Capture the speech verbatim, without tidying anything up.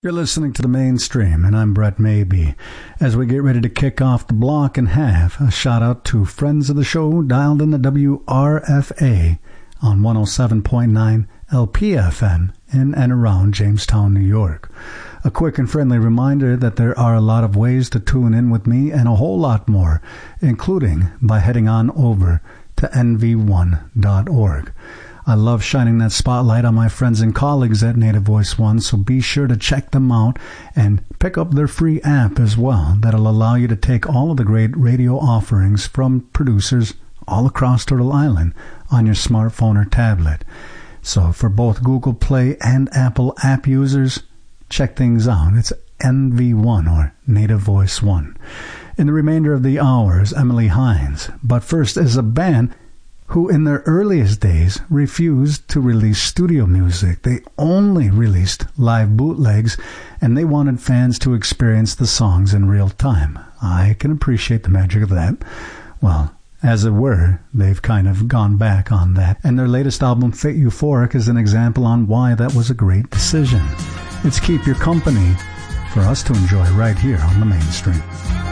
You're listening to The Mainstream, and I'm Brett Maybe. As we get ready to kick off the block in half, a shout-out to friends of the show dialed in the W R F A on one oh seven point nine L P F M in and around Jamestown, New York. A quick and friendly reminder that there are a lot of ways to tune in with me and a whole lot more, including by heading on over to N V one dot org. I love shining that spotlight on my friends and colleagues at Native Voice One, so be sure to check them out and pick up their free app as well. That'll allow you to take all of the great radio offerings from producers all across Turtle Island on your smartphone or tablet. So for both Google Play and Apple app users, check things out. It's N V one or Native Voice One. In the remainder of the hour is Emily Hines, but first is a band who in their earliest days refused to release studio music. They only released live bootlegs, and they wanted fans to experience the songs in real time. I can appreciate the magic of that. Well, as it were, they've kind of gone back on that, and their latest album, Fate Euphoric, is an example on why that was a great decision. It's Keep Your Company for us to enjoy right here on The Mainstream.